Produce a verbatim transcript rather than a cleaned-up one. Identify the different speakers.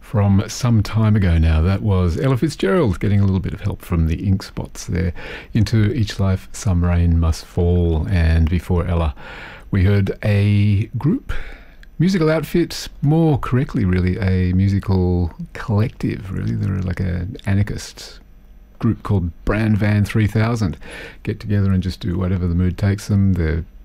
Speaker 1: from some time ago now. That was Ella Fitzgerald getting a little bit of help from the Ink Spots there into Each Life Some Rain Must Fall. And before Ella, we heard a group, musical outfit, more correctly really a musical collective really. They're like an anarchist group called Brand Van three thousand. Get together and just do whatever the mood takes them. They're